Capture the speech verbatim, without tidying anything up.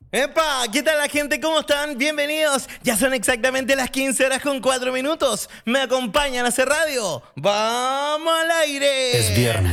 ¡Epa! ¿Qué tal la gente? ¿Cómo están? Bienvenidos. Ya son exactamente las quince horas con cuatro minutos. ¿Me acompañan a hacer radio? ¡Vamos al aire! Es viernes.